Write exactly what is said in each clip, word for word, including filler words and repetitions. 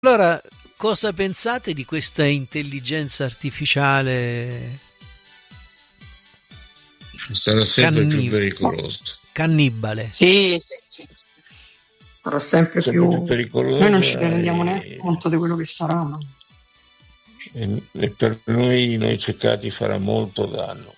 Allora, cosa pensate di questa intelligenza artificiale Sarà sempre più canni- pericoloso. cannibale? Sì, sì, sì. Sarà sempre Sempre più. più Noi non ci pericolosa rendiamo neanche e, conto di quello che sarà. No? e- e per noi, noi cercati farà molto danno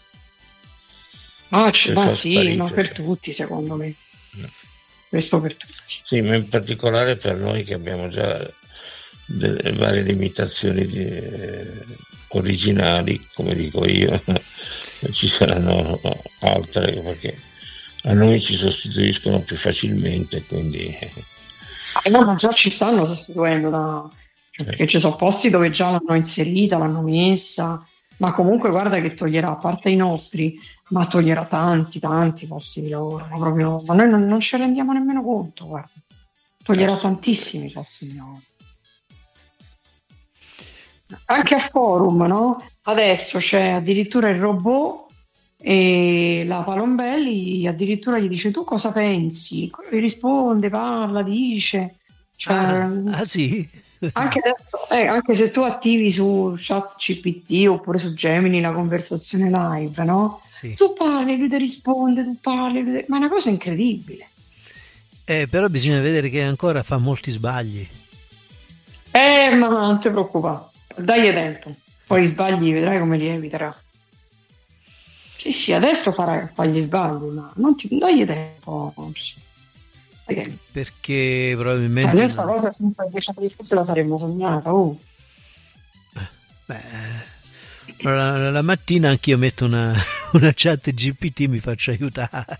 Ah, c- per ma far sì, ma sparire. per tutti, secondo me. Questo per tutti. Sì, ma in particolare per noi che abbiamo già delle varie limitazioni di- eh, originali, come dico io, ci saranno altre perché a noi ci sostituiscono più facilmente, quindi Eh, no, ma già ci stanno sostituendo, da... cioè, perché ci sono posti dove già l'hanno inserita, l'hanno messa, ma comunque guarda che toglierà, a parte i nostri, ma toglierà tanti, tanti posti di lavoro, ma, proprio... ma noi non, non ci rendiamo nemmeno conto, guarda. Toglierà tantissimi posti di lavoro. Anche a forum, no? Adesso c'è addirittura il robot e la Palombelli addirittura gli dice tu cosa pensi? Gli risponde, parla, dice. Cioè, Ah, ah, sì? anche, adesso, eh, anche se tu attivi su chat G P T oppure su Gemini la conversazione live, no? Sì. Tu parli, lui ti risponde, tu parli, lui ti... ma è una cosa incredibile. Eh, però bisogna vedere che ancora fa molti sbagli. Eh, ma non ti preoccupare, dai tempo, poi gli sbagli vedrai come li eviterà. Sì, sì, adesso farà, fa gli sbagli, ma non ti dai tempo. Dai tempo. Perché Cioè, probabilmente... questa non- cosa cinque a dieci anni fa ce la saremmo sognata. Oh. Beh, la, la mattina anch'io metto una, una chat G P T, mi faccio aiutare.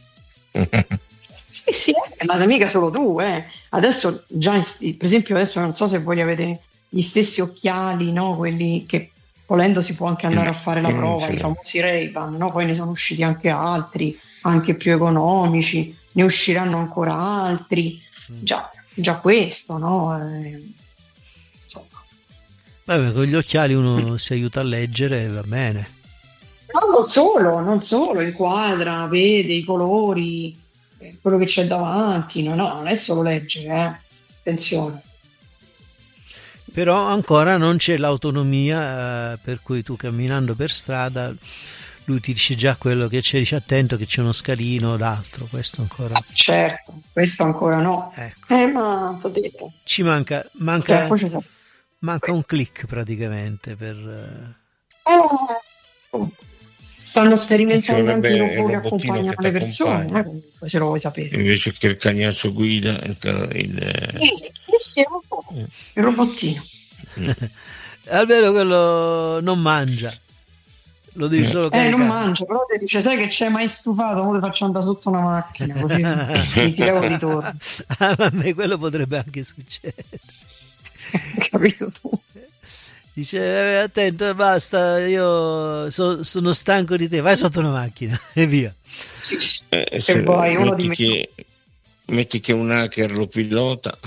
Sì, sì, eh, ma mica solo tu, eh. Adesso già, in sti- per esempio, adesso non so se voi avete gli stessi occhiali, no? Quelli che volendo si può anche andare a fare la Mm, prova, sì. i famosi Ray-Ban, no? Poi ne sono usciti anche altri, anche più economici, ne usciranno ancora altri. Già, già questo, no? Eh, insomma. Vabbè, con gli occhiali uno si aiuta a leggere e va bene. No, non solo, non solo, inquadra, vede i colori, eh, quello che c'è davanti, no, no, non è solo leggere, eh. Attenzione. Però ancora non c'è l'autonomia, eh, per cui tu camminando per strada lui ti dice già quello che c'è, dice attento che c'è uno scalino o l'altro, questo ancora... Certo, questo ancora no. Ecco, Eh, ma t'ho detto, ci manca, il manca, tempo ci sarà. manca un click praticamente per... Eh, stanno Ci sperimentando anche i vorrebbe il robot che robottino accompagnano che ti le persone, accompagna eh, comunque, se lo vuoi sapere. invece che il cagnaccio guida il, ca- il- Sì, sì, sì, il robot, il robottino. Almeno quello non mangia, lo devi solo Eh, non caricare. mangia, però ti dice, sai che c'è mai stufato, ora ti faccio andare sotto una macchina, così mi ti levo di torno. Ah, ma a me quello potrebbe anche succedere. Capito tu? Dice eh, attento, basta, io so- sono stanco di te, vai sotto una macchina e via. eh, Che se- vuoi, uno di metti, me. che, metti che un hacker lo pilota.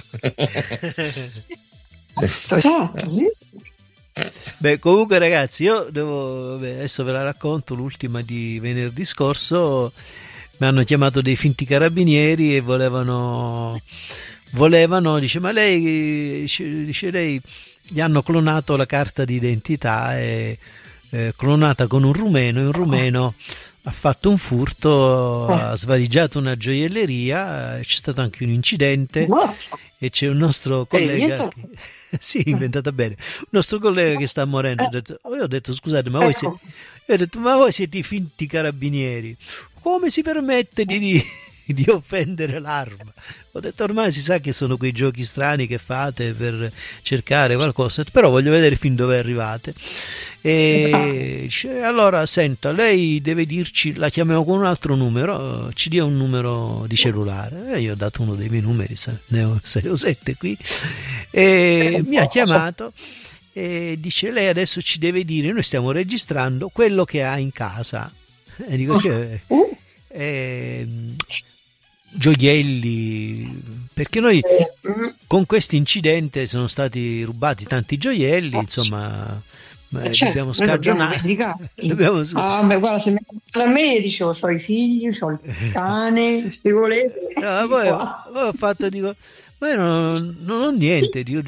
Esatto, sì, sì. Beh, comunque ragazzi, io devo, vabbè, adesso ve la racconto, l'ultima di venerdì scorso, mi hanno chiamato dei finti carabinieri e volevano, volevano, dice, ma lei, dice, dice, lei, gli hanno clonato la carta d'identità, e, eh, clonata con un rumeno, e un rumeno ha fatto un furto, ha svaligiato una gioielleria, c'è stato anche un incidente Mazza. e c'è un nostro collega... inventata? che- sì, inventata bene. Un nostro collega che sta morendo. Ho detto, io ho detto scusate, ma voi siete, Ecco. io ho detto, ma voi siete i finti carabinieri. Come si permette di, di offendere l'arma? Ho detto ormai si sa che sono quei giochi strani che fate per cercare qualcosa, però voglio vedere fin dove arrivate. E dice, allora senta, lei deve dirci, la chiamiamo con un altro numero, ci dia un numero di cellulare. E io ho dato uno dei miei numeri, ne ho sei o sette qui, e mi ha chiamato e dice lei adesso ci deve dire, noi stiamo registrando quello che ha in casa. E dico che Uh, eh, gioielli, perché noi mm, con questo incidente sono stati rubati tanti gioielli, insomma, eh, eh, certo, dobbiamo noi dobbiamo scagionare. vendicarci. Dobbiamo su- Ah, beh, guarda, se mi a me dicevo, ho i figli, ho il cane, se volete, No, di poi, qua. poi ho fatto, dico, Ma io non, non ho niente di